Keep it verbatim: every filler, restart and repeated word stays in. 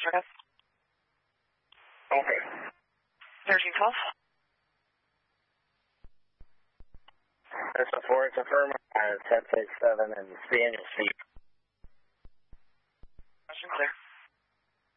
Circus. Okay. thirteen twelve. That's a four, it's a firm, uh, ten six seven, and Spaniel Seat.